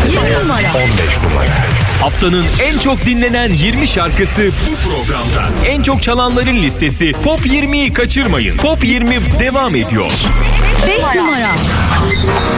20 numara. 15 numara. Haftanın en çok dinlenen 20 şarkısı bu programda. En çok çalanların listesi Top 20'yi kaçırmayın. Top 20 devam ediyor. 5 numara.